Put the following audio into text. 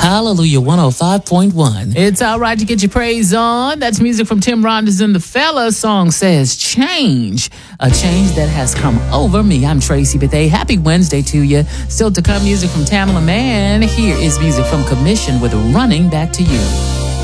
Hallelujah 105.1. It's all right to get your praise on. That's music from Tim Rogers and the Fella. Song says change. A change that has come over me. I'm Tracy Bethea. Happy Wednesday to you. Still to come, music from Tamala Mann. Here is music from Commission with Running Back to You.